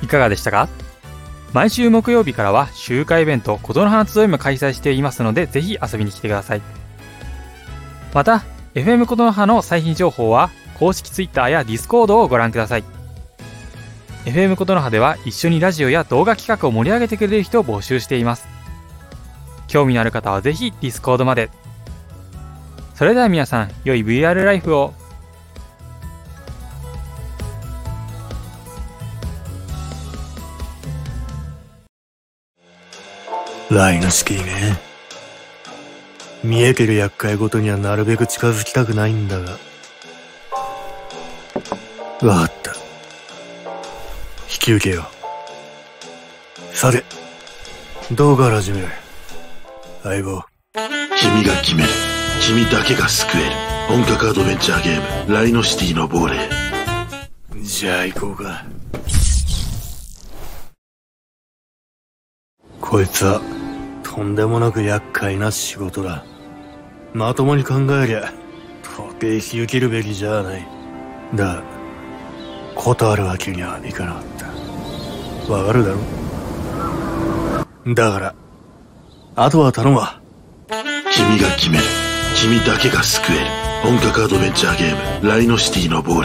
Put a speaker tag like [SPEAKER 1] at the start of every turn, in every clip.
[SPEAKER 1] いかがでしたか？毎週木曜日からは集会イベント琴の花集いも開催していますので、ぜひ遊びに来てください。また FM 琴の葉の最新情報は公式 Twitter や Discord をご覧ください。 FM 琴の葉では一緒にラジオや動画企画を盛り上げてくれる人を募集しています。興味のある方はぜひ Discord まで。それでは皆さん、良い VR ライフを。
[SPEAKER 2] ライノシティね。見えてる厄介ごとにはなるべく近づきたくないんだが。わかった。引き受けよう。さて、どうから始める？相棒。
[SPEAKER 3] 君が決める。君だけが救える。本格アドベンチャーゲーム、ライノシティの亡霊。
[SPEAKER 2] じゃあ行こうか。こいつは、とんでもなく厄介な仕事だ。まともに考えりゃ、到底引き受けるべきじゃない。だ、断るわけにはいかなかった。わかるだろ？だから、あとは頼むわ。
[SPEAKER 3] 君が決める。君だけが救える。本格アドベンチャーゲーム、ライノシティの亡霊。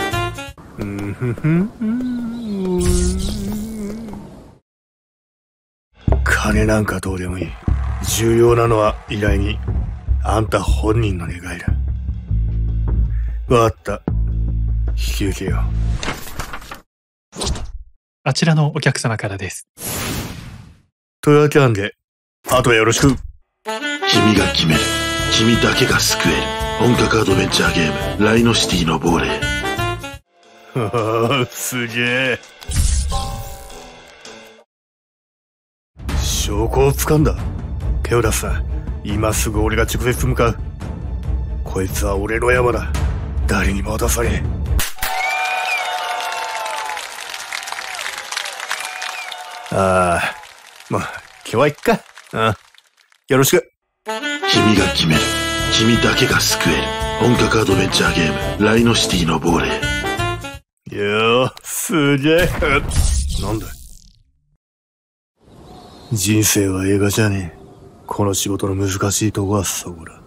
[SPEAKER 2] 金なんかどうでもいい。重要なのは依頼人、あんた本人の願いだ。わかった。引き受けよう。
[SPEAKER 4] あちらのお客様からです。
[SPEAKER 2] というわけなんで、あとはよろしく。
[SPEAKER 3] 君が決める。君だけが救える。本格アドベンチャーゲーム、ライノシティの亡霊。
[SPEAKER 2] すげえ。証拠を掴んだ。手を出すな。今すぐ俺が直接向かう。こいつは俺の山だ。誰にも渡さねえ。まあ、今日は行っか。よろしく。
[SPEAKER 3] 君が決める。君だけが救える。本格アドベンチャーゲーム、ライノシティの亡霊。
[SPEAKER 2] よー、すげえ。なんだ？人生は映画じゃねえ。この仕事の難しいとこはそこだ。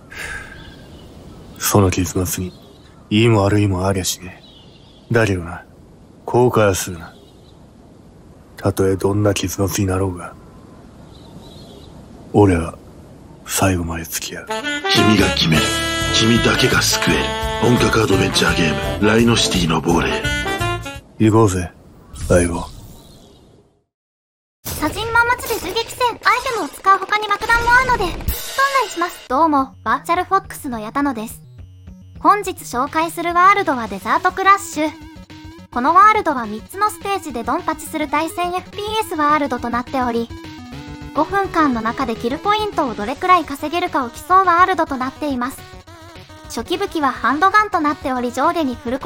[SPEAKER 2] その結末に、いいも悪いもありゃしねえ。だけどな、後悔はするな。たとえどんな結末になろうが、俺は最後まで付き合う。
[SPEAKER 3] 君が決める。君だけが救える。本格アドベンチャーゲーム、ライノシティの亡霊。
[SPEAKER 2] 行こうぜ、相棒。
[SPEAKER 5] 多人魔町で銃撃戦アイテムを使う他に爆弾もあるので、訓練します。どうも、バーチャルフォックスの矢田野です。本日紹介するワールドはデザートクラッシュ。このワールドは3つのステージでドンパチする対戦 FPS ワールドとなっており、5分間の中でキルポイントをどれくらい稼げるかを競うワールドとなっています。初期武器はハンドガンとなっており、上下にフル